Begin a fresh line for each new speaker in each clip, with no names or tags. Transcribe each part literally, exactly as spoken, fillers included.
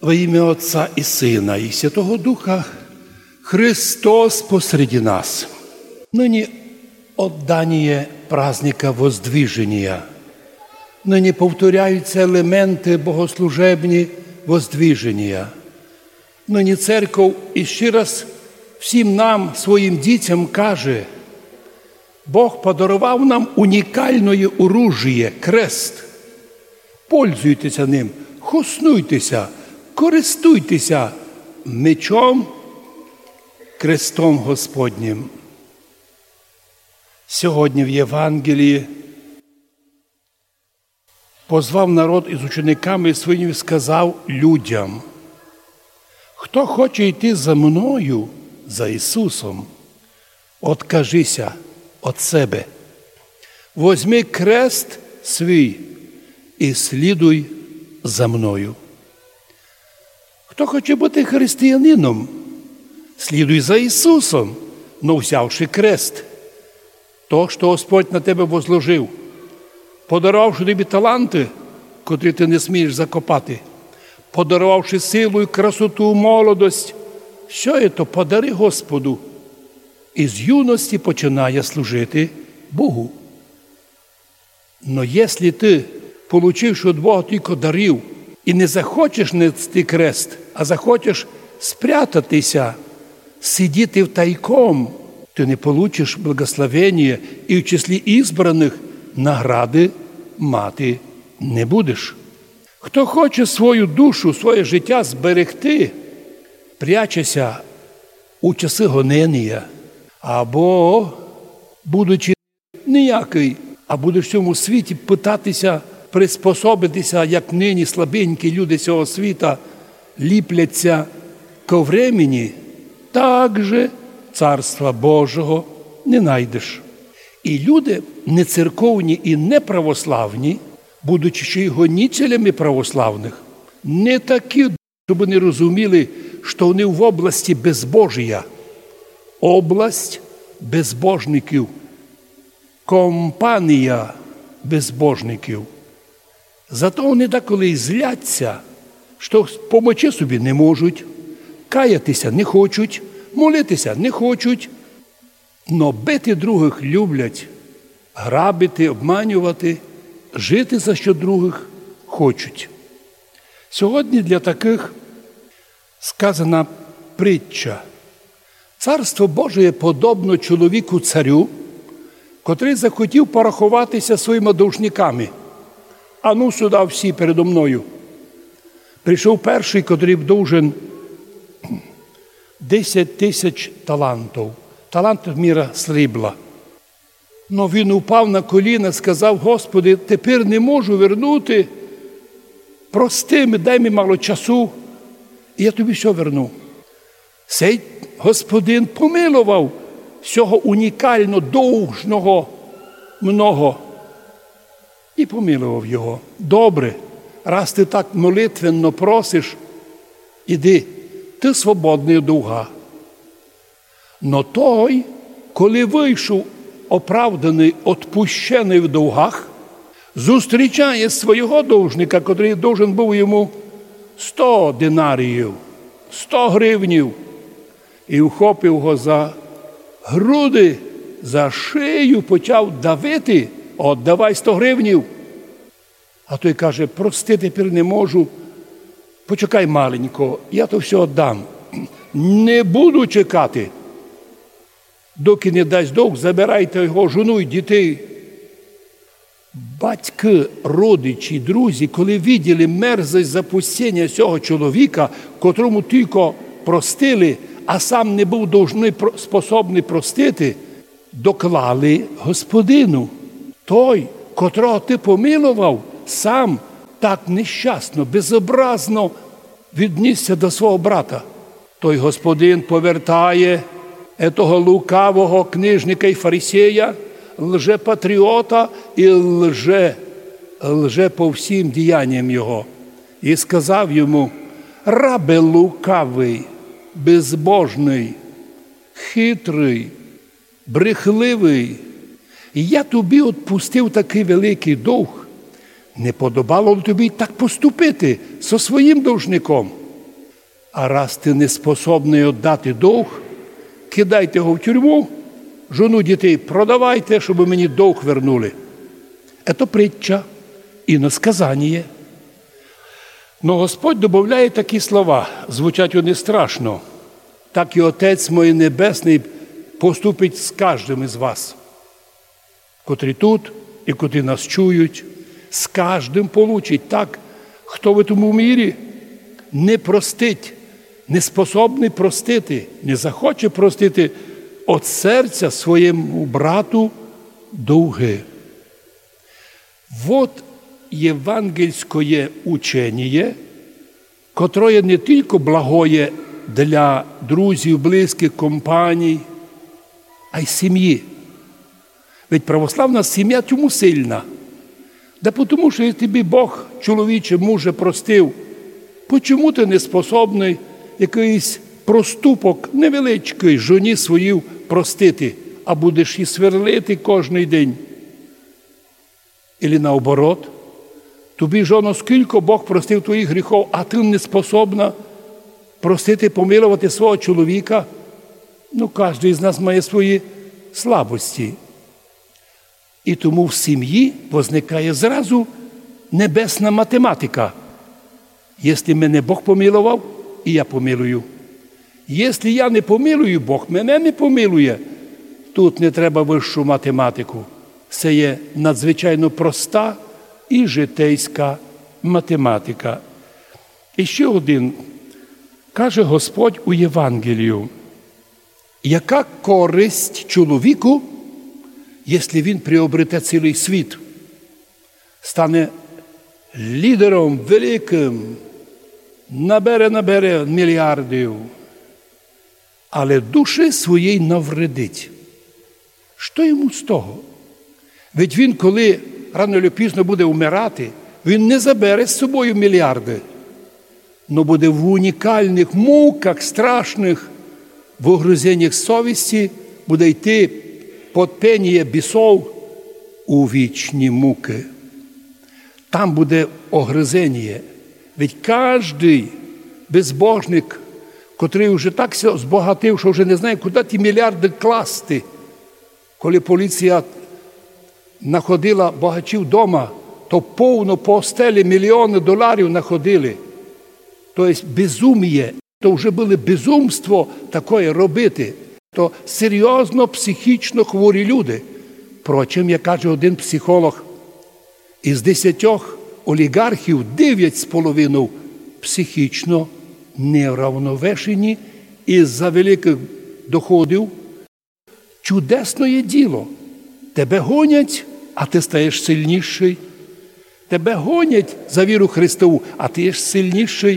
Во ім'я Отця і Сина, і Святого Духа, Христос посреди нас. Ныне отдание праздника Воздвижения. Нині повторяються елементи богослужебні Воздвиження. Нині церков іще раз всім нам, своїм дітям каже, Бог подарував нам унікальне оружие – крест. Пользуйтеся ним, хоснуйтеся, користуйтеся мечом, крестом Господнім. Сьогодні в Євангелії позвав народ із учениками своїми і сказав людям: хто хоче йти за мною, за Ісусом, откажися від себе, возьми крест свій і слідуй за мною. Хто хоче бути християнином, слідуй за Ісусом, но взявши крест, то, що Господь на тебе возложив, подарувавши тобі таланти, котрі ти не смієш закопати, подарувавши силу і красоту, молодость, все це подари Господу. І з юності починає служити Богу. Но якщо ти, получивши від Бога тільки дарів, і не захочеш нести крест, а захочеш спрятатися, сидіти втайком, ти не получиш благословення і в числі ізбраних награди мати не будеш. Хто хоче свою душу, своє життя зберегти, прячеся у часи гонення, або, будучи ніякий, а будеш в цьому світі питатися приспособитися, як нині слабенькі люди цього світа ліпляться ко времені, так же Царства Божого не найдеш. І люди не церковні і не православні, будучи ще й гонителями православних, не такі, щоб вони розуміли, що вони в області безбожія. Область безбожників, компанія безбожників. Зато вони деколи і зляться, що помочи собі не можуть, каятися не хочуть, молитися не хочуть, но бити других люблять, грабити, обманювати, жити за що других хочуть. Сьогодні для таких сказана притча. Царство Боже подобно чоловіку-царю, котрий захотів порахуватися своїми должниками. А ну сюди всі передо мною. Прийшов перший, котрий должен десять тисяч талантів. Талантів міра срібла. Но він упав на коліна, сказав: Господи, тепер не можу вернути, прости, дай мені мало часу, і я тобі все верну. Цей Господин помилував всього унікально довжного много і помилував його. Добре, раз ти так молитвенно просиш, іди, ти свободний від довга. Но той, коли вийшов оправданий, отпущений в довгах, зустрічає свого довжника, котрий должен був йому сто динаріїв, сто гривнів, і вхопив його за груди, за шию, почав давити: от, давай сто гривнів. А той каже: прости, тепер не можу, почекай маленько, я то все віддам. Не буду чекати. Доки не дасть довг, забирайте його жону і дітей. Батьки, родичі, друзі, коли виділи мерзость запустіння цього чоловіка, котрому тільки простили, а сам не був должний, способний простити, доклали Господину. Той, котрого ти помилував, сам так нещасно, безобразно віднісся до свого брата. Той Господин повертає етого лукавого книжника і фарисея, лжепатріота і лже, лже по всім діянням його. І сказав йому: рабе лукавий, безбожний, хитрий, брехливий, я тобі відпустив такий великий довг. Не подобало б тобі так поступити зі своїм довжником. А раз ти не способний віддати довг, кидайте його в тюрму, жону дітей продавайте, щоб мені довг вернули. Це притча, іносказання. Но Господь додає такі слова, звучать вони страшно. Так і Отець мій Небесний поступить з кожним із вас, котрі тут і котрі нас чують, з кожним получить так, хто в тому мірі не простить, не способний простити, не захоче простити від серця своєму брату довги. Вот євангельське учення, котре не тільки благое для друзів, близьких, компаній, а й сім'ї. Ведь православна сім'я чому сильна? Да тому, що тобі Бог, чоловіче, муже, простив, почому ти не способний якийсь проступок невеличкий жоні свою простити, а будеш її сверлити кожний день? Ілі наоборот, тобі, жоно, скільки Бог простив твоїх гріхів, а ти не способна простити, помилувати свого чоловіка? Ну, кожен з нас має свої слабості. І тому в сім'ї возникає зразу небесна математика. Якщо мене Бог помилував, і я помилую. Якщо я не помилую, Бог мене не помилує. Тут не треба вищу математику. Це є надзвичайно проста і житейська математика. І ще один. Каже Господь у Євангелію, яка користь чоловіку, якщо він приобрете цілий світ, стане лідером великим, набере-набере мільярдів, але душі своїй навредить. Що йому з того? Ведь він, коли рано чи пізно буде вмирати, він не забере з собою мільярди, но буде в унікальних муках страшних, в угризеннях совісті, буде йти під пеніє бісов у вічні муки. Там буде огризення. Ведь кожен безбожник, котрий вже так збагатив, що вже не знає, куди ті мільярди класти. Коли поліція знаходила багачів вдома, то повно по стелі мільйони доларів знаходили. Тобто безум'я, то вже було безумство таке робити. То серйозно психічно хворі люди. Впрочем, як каже один психолог, із десятьох олігархів дев'ять з половиною психічно неравновешені із-за великих доходів. Чудесне діло. Тебе гонять, а ти стаєш сильніший. Тебе гонять за віру Христову, а ти є сильніший.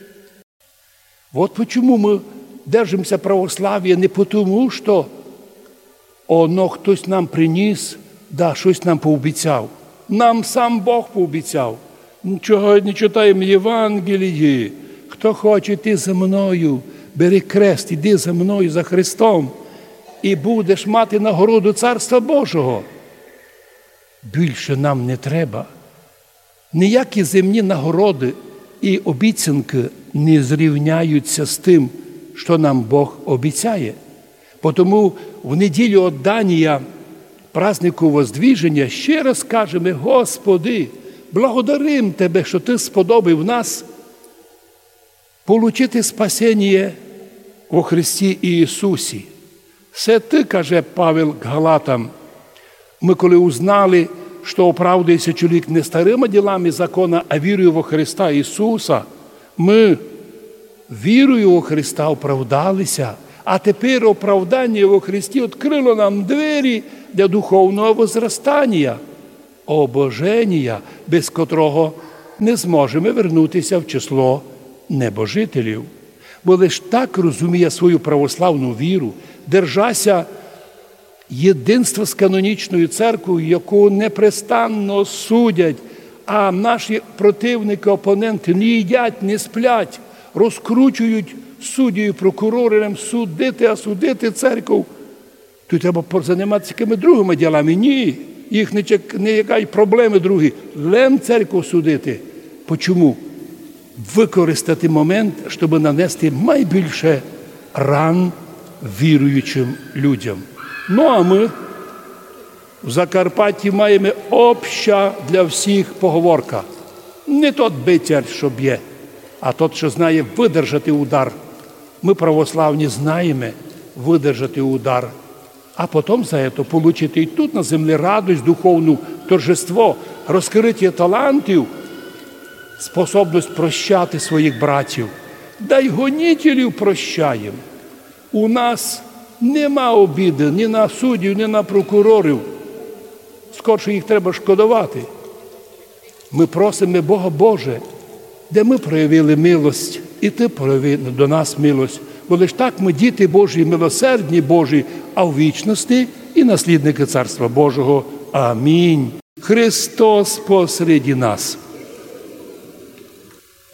Вот почему мы держимся православия, не потому, що оно хтось нам приніс, да, щось нам пообіцяв. Нам сам Бог пообіцяв. Нічого не читаємо Євангелії. Хто хоче йти за мною, бери крест, іди за мною, за Христом, і будеш мати нагороду Царства Божого. Більше нам не треба. Ніякі земні нагороди і обіцянки не зрівняються з тим, що нам Бог обіцяє. Тому в неділю віддання празднику Воздвіження ще раз кажемо: Господи, благодарим Тебе, що Ти сподобав нас получити спасіння у Христі Ісусі. Це Ти, каже Павел Галатам, ми коли узнали, що оправдується чоловік не старими ділами закона, а вірою во Христа Ісуса, ми вірою во Христа оправдалися, а тепер оправдання во Христі відкрило нам двері для духовного возростання, обоження, без котрого не зможемо вернутися в число небожителів. Бо лиш так розуміє свою православну віру, держася єдинства з канонічною церквою, яку непрестанно судять, а наші противники, опоненти не їдять, не сплять, розкручують суддів, прокурорам судити, а судити церкву. Тут треба займатися якими другими ділами. Ні, їх не чекають проблеми другі. Лем церкву судити. Почому? використати момент, щоб нанести найбільше ран віруючим людям. Ну, а ми в Закарпатті маємо обща для всіх поговорка. Не тот битяр, що б'є, а тот, що знає видержати удар. Ми, православні, знаємо видержати удар, а потім за це отримати і тут на землі радость, духовну, торжество, розкриття талантів, способність прощати своїх братів. Да й гонителів прощаємо. У нас нема обіди ні на суддів, ні на прокурорів. Скорше їх треба шкодувати. Ми просимо Бога Боже, де ми проявили милость, і Ти прояви до нас милость. Бо лиш так ми діти Божі, милосердні Божі, а в вічності і наслідники Царства Божого. Амінь. Христос посереді нас.